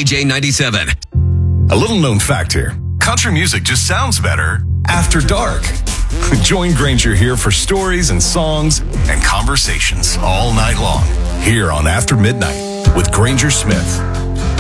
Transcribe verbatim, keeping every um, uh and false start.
K J ninety-seven. A little known fact here. Country music just sounds better after dark. Join Granger here for stories and songs and conversations all night long here on After Midnight with Granger Smith.